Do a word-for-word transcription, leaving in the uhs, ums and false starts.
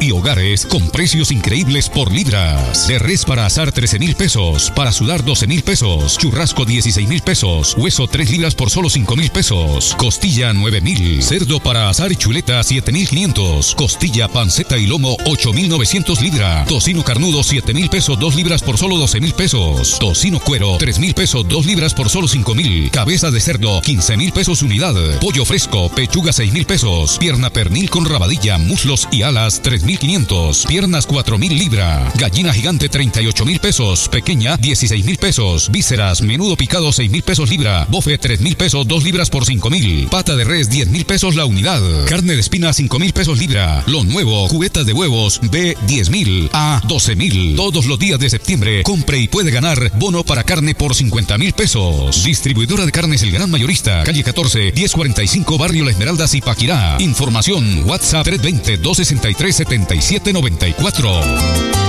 y hogares con precios increíbles por libras. De res para asar trece mil pesos, para sudar doce mil pesos, churrasco dieciséis mil pesos, hueso tres libras por solo cinco mil pesos, costilla nueve mil, cerdo para asar y chuleta siete mil quinientos, costilla, panceta y lomo ocho mil novecientos libras, tocino carnudo siete mil pesos dos libras por solo doce mil pesos, tocino cuero tres mil pesos dos libras por solo cinco mil, cabeza de cerdo quince mil pesos unidad, pollo fresco, pechuga seis mil pesos, pierna pernil con rabadilla, muslos y alas tres mil quinientos, piernas cuatro mil libras, gallina gigante treinta y ocho mil pesos, pequeña dieciséis mil pesos, vísceras, menudo picado seis mil pesos libra, bofe tres mil pesos dos libras por cinco mil, pata de res diez mil pesos la unidad, carne de espina cinco mil pesos libra, lo nuevo, cubetas de huevos B diez mil a doce mil. Todos los días de septiembre compre y puede ganar bono para carne por cincuenta mil pesos. Distribuidora de carnes El Gran Mayorista, calle catorce, diez cuarenta y cinco, barrio La Esmeralda, Zipaquirá. Información WhatsApp tres dos cero, dos seis tres, siete siete nueve cuatro.